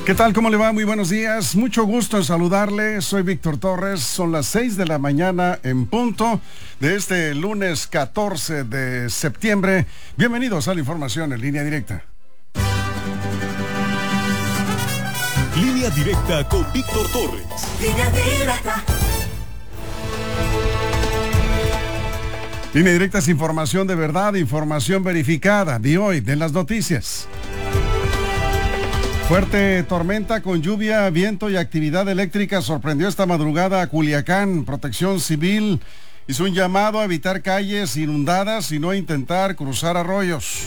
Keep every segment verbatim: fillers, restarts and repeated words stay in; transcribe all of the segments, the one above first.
¿Qué tal? ¿Cómo le va? Muy buenos días. Mucho gusto en saludarle. Soy Víctor Torres. Son las seis de la mañana en punto de este lunes catorce de septiembre. Bienvenidos a la información en línea directa. Línea directa con Víctor Torres. Línea directa. Línea directa es información de verdad, información verificada de hoy, de las noticias. Fuerte tormenta con lluvia, viento y actividad eléctrica sorprendió esta madrugada a Culiacán. Protección Civil hizo un llamado a evitar calles inundadas y no intentar cruzar arroyos.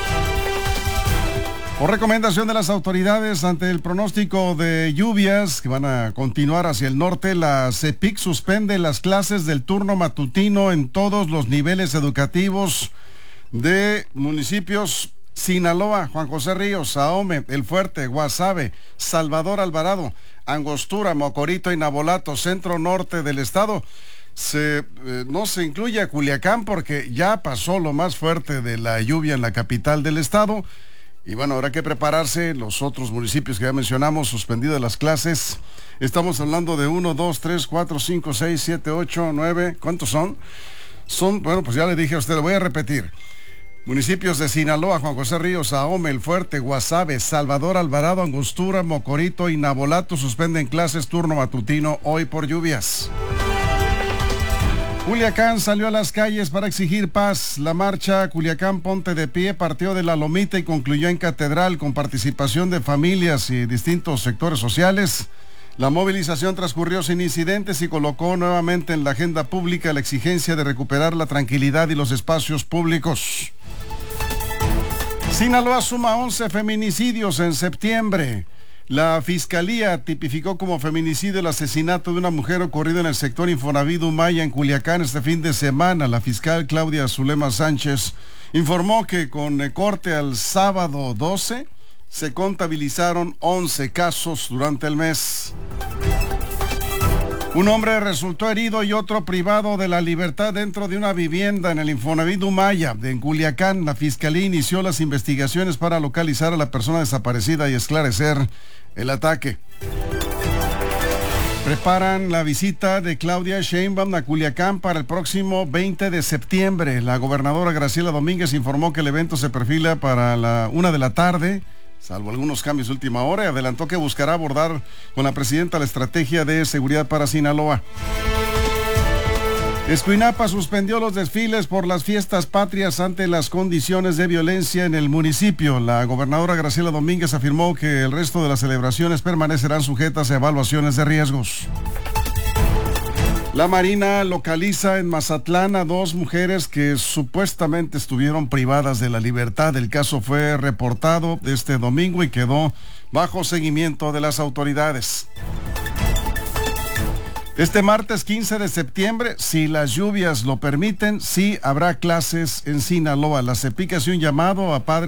Por recomendación de las autoridades ante el pronóstico de lluvias que van a continuar hacia el norte, la CEPIC suspende las clases del turno matutino en todos los niveles educativos de municipios Sinaloa, Juan José Ríos, Ahome, El Fuerte, Guasave, Salvador Alvarado, Angostura, Mocorito y Navolato, centro norte del estado. Se, eh, no se incluye a Culiacán porque ya pasó lo más fuerte de la lluvia en la capital del estado. Y bueno, habrá que prepararse. Los otros municipios que ya mencionamos, suspendidas las clases. Estamos hablando de uno, dos, tres, cuatro, cinco, seis, siete, ocho, nueve. ¿Cuántos son? Son, bueno, pues ya le dije a usted, lo voy a repetir. Municipios de Sinaloa, Juan José Ríos, Ahome, El Fuerte, Guasave, Salvador Alvarado, Angostura, Mocorito y Navolato suspenden clases turno matutino hoy por lluvias. Culiacán salió a las calles para exigir paz. La marcha Culiacán Ponte de Pie partió de La Lomita y concluyó en Catedral con participación de familias y distintos sectores sociales. La movilización transcurrió sin incidentes y colocó nuevamente en la agenda pública la exigencia de recuperar la tranquilidad y los espacios públicos. Sinaloa suma once feminicidios en septiembre. La Fiscalía tipificó como feminicidio el asesinato de una mujer ocurrido en el sector Infonavit Umaya en Culiacán este fin de semana. La fiscal Claudia Zulema Sánchez informó que con corte al sábado doce se contabilizaron once casos durante el mes. Un hombre resultó herido y otro privado de la libertad dentro de una vivienda en el Infonavit Umaya de Culiacán. La Fiscalía inició las investigaciones para localizar a la persona desaparecida y esclarecer el ataque. Preparan la visita de Claudia Sheinbaum a Culiacán para el próximo veinte de septiembre. La gobernadora Graciela Domínguez informó que el evento se perfila para la una de la tarde. Salvo algunos cambios de última hora, y adelantó que buscará abordar con la presidenta la estrategia de seguridad para Sinaloa. Escuinapa suspendió los desfiles por las fiestas patrias ante las condiciones de violencia en el municipio. La gobernadora Graciela Domínguez afirmó que el resto de las celebraciones permanecerán sujetas a evaluaciones de riesgos. La Marina localiza en Mazatlán a dos mujeres que supuestamente estuvieron privadas de la libertad. El caso fue reportado este domingo y quedó bajo seguimiento de las autoridades. Este martes quince de septiembre, si las lluvias lo permiten, sí habrá clases en Sinaloa. La CEPIC hace un llamado a padres